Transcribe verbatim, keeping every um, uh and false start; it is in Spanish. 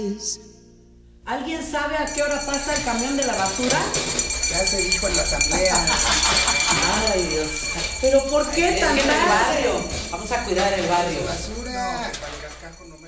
¿Alguien sabe a qué hora pasa el camión de la basura? Ya se dijo en la asamblea. Ay, Dios. ¿Pero por qué Es tan que en el tarde? barrio. Vamos a cuidar el barrio. Basura. No, para el cascajo no